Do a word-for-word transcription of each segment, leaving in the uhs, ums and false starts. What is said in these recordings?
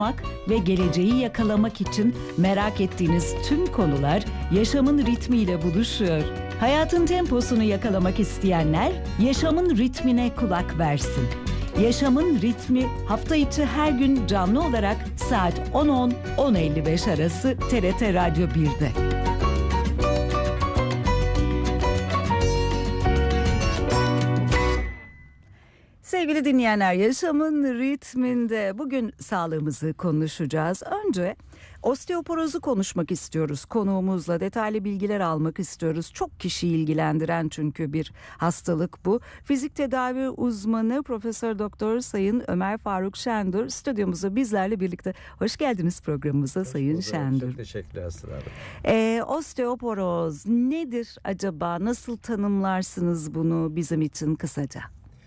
ve geleceği yakalamak için merak ettiğiniz tüm konular yaşamın ritmiyle buluşuyor. Hayatın temposunu yakalamak isteyenler yaşamın ritmine kulak versin. Yaşamın ritmi hafta içi her gün canlı olarak saat on on on elli beş arası T R T Radyo bir'de. Sevgili dinleyenler, yaşamın ritminde bugün sağlığımızı konuşacağız. Önce osteoporozu konuşmak istiyoruz. Konuğumuzla detaylı bilgiler almak istiyoruz. Çok kişiyi ilgilendiren çünkü bir hastalık bu. Fizik tedavi uzmanı Profesör Doktor Sayın Ömer Faruk Şendur stüdyomuzda bizlerle birlikte. Hoş geldiniz programımıza Hoş Sayın bulduk. Şendur. Çok teşekkürler Aslı Hanım. Ee, osteoporoz nedir acaba? Nasıl tanımlarsınız bunu bizim için kısaca?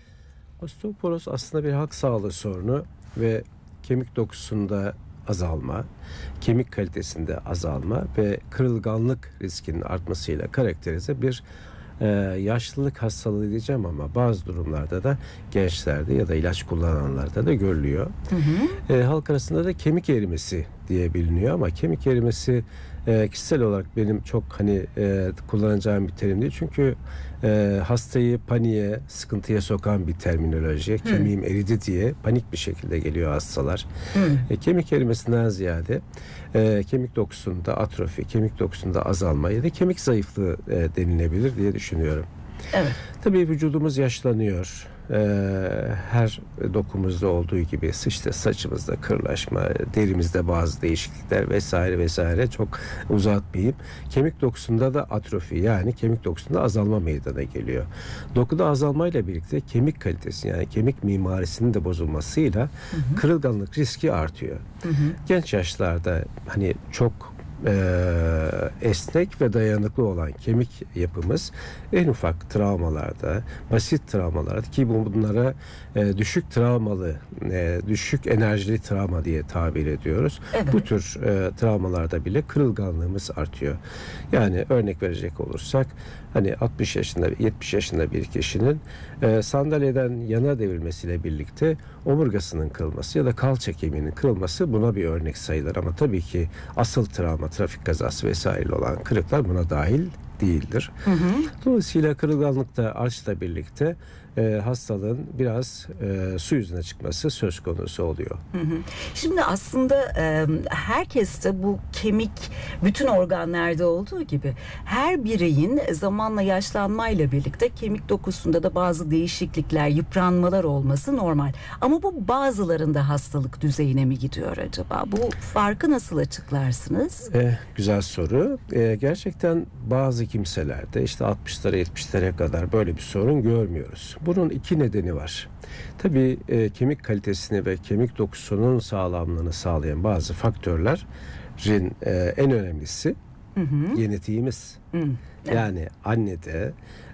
Osteoporoz aslında bir halk sağlığı sorunu ve kemik dokusunda azalma, kemik kalitesinde azalma ve kırılganlık riskinin artmasıyla karakterize bir e, yaşlılık hastalığı diyeceğim ama bazı durumlarda da gençlerde ya da ilaç kullananlarda da görülüyor. Hı hı. E, halk arasında da kemik erimesi diye biliniyor ama kemik erimesi e, kişisel olarak benim çok hani e, kullanacağım bir terim değil. Çünkü e, hastayı paniğe, sıkıntıya sokan bir terminoloji. Hı. Kemiğim eridi diye panik bir şekilde geliyor hastalar. E, kemik erimesinden ziyade e, kemik dokusunda atrofi, kemik dokusunda azalma ya da kemik zayıflığı e, denilebilir diye düşünüyorum. Evet. Tabii vücudumuz yaşlanıyor. Ee, her dokumuzda olduğu gibi işte saçımızda kırlaşma, derimizde bazı değişiklikler vesaire vesaire, çok uzatmayayım. Kemik dokusunda da atrofi, yani kemik dokusunda azalma meydana geliyor. Dokuda azalmayla birlikte kemik kalitesi, yani kemik mimarisinin de bozulmasıyla hı hı. kırılganlık riski artıyor. Hı hı. Genç yaşlarda hani çok Ee, esnek ve dayanıklı olan kemik yapımız en ufak travmalarda, basit travmalarda, ki bunlara e, düşük travmalı, e, düşük enerjili travma diye tabir ediyoruz. Evet. Bu tür e, travmalarda bile kırılganlığımız artıyor. Yani örnek verecek olursak, hani altmış yaşında, yetmiş yaşında bir kişinin e, sandalyeden yana devrilmesiyle birlikte omurgasının kırılması ya da kalça kemiğinin kırılması buna bir örnek sayılır. Ama tabii ki asıl travma, trafik kazası vesaire olan kırıklar buna dahil değildir. Hı hı. Dolayısıyla kırılganlıkta artçla birlikte e, hastalığın biraz e, su yüzüne çıkması söz konusu oluyor. Hı hı. Şimdi aslında e, herkeste bu kemik bütün organlarda olduğu gibi her bireyin zamanla yaşlanmayla birlikte kemik dokusunda da bazı değişiklikler, yıpranmalar olması normal. Ama bu bazılarında hastalık düzeyine mi gidiyor acaba? Bu farkı nasıl açıklarsınız? E, güzel soru. E, gerçekten bazı kimselerde işte altmışlara yetmişlere kadar böyle bir sorun görmüyoruz. Bunun iki nedeni var. Tabii e, kemik kalitesini ve kemik dokusunun sağlamlığını sağlayan bazı faktörlerin e, en önemlisi hı hı. genetiğimiz. Hı, evet. Yani annede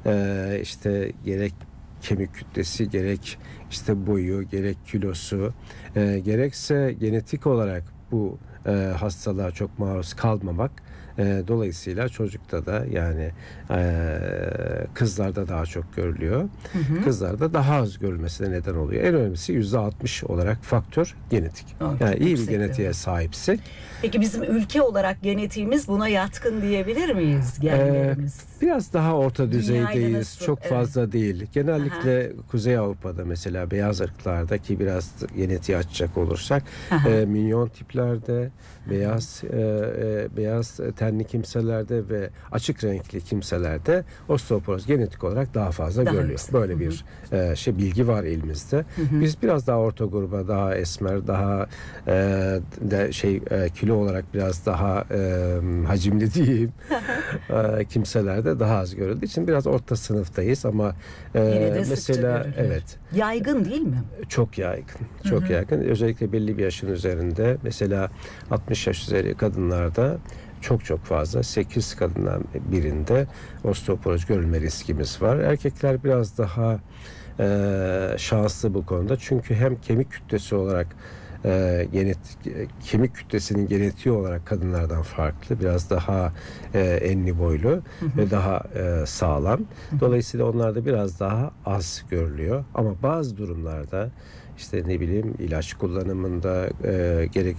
e, işte gerek kemik kütlesi, gerek işte boyu, gerek kilosu, e, gerekse genetik olarak bu e, hastalığa çok maruz kalmamak. E, dolayısıyla çocukta da, yani e, kızlarda daha çok görülüyor. Hı hı. Kızlarda daha az görülmesine neden oluyor. En önemlisi yüzde altmış olarak faktör genetik. Oh, yani iyi bir genetiğe sahipsek. Peki bizim ülke olarak genetiğimiz buna yatkın diyebilir miyiz? Genlerimiz. Ee, biraz daha orta düzeydeyiz. Çok evet. fazla değil. Genellikle Aha. Kuzey Avrupa'da mesela beyaz ırklarda, ki biraz genetiği açacak olursak e, minyon tiplerde, beyaz e, e, beyaz tenli kimselerde ve açık renkli kimselerde osteoporoz genetik olarak daha fazla daha görülüyor. Yüksek. Böyle bir e, şey bilgi var elimizde. Hı hı. Biz biraz daha orta gruba, daha esmer, daha e, de şey e, kilo olarak biraz daha e, hacimli diyeyim e, kimselerde daha az görüldüğü için biraz orta sınıftayız ama e, mesela evet. Yaygın değil mi? Çok yaygın. Çok hı hı. yaygın. Özellikle belli bir yaşın üzerinde, mesela altmış yaş üzeri kadınlarda çok çok fazla, sekiz kadından birinde osteoporoz görülme riskimiz var. Erkekler biraz daha e, şanslı bu konuda. Çünkü hem kemik kütlesi olarak e, genet, kemik kütlesinin genetiği olarak kadınlardan farklı, biraz daha e, enli boylu hı hı. ve daha e, sağlam. Hı hı. Dolayısıyla onlarda biraz daha az görülüyor. Ama bazı durumlarda işte ne bileyim ilaç kullanımında e, gerek